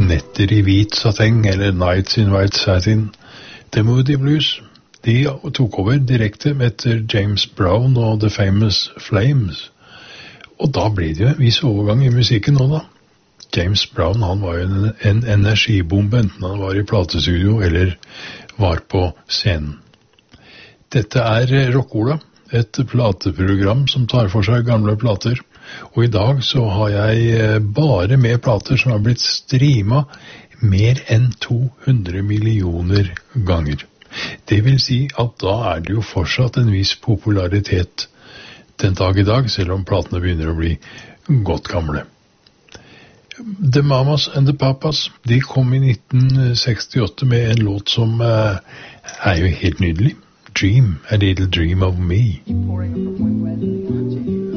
Netter i hvit sateng, eller Nights in White Satin. The Moody Blues, de tok over direkte etter James Brown og The Famous Flames. Og da ble det jo en viss overgang i musikken nå da. James Brown, han var jo en energibombe, enten han var i platestudio eller var på scenen. Dette Rockola, et plateprogram som tar for seg gamle plater. Og i dag så har jeg bare med plater som har blitt streamet mer enn 200 millioner ganger. Det vil si at da det jo fortsatt en viss popularitet den dag i dag, selv om platene begynner å bli godt gamle. The Mamas and the Papas, de kom i 1968 med en låt som jo helt nydelig. Dream, a little dream of me.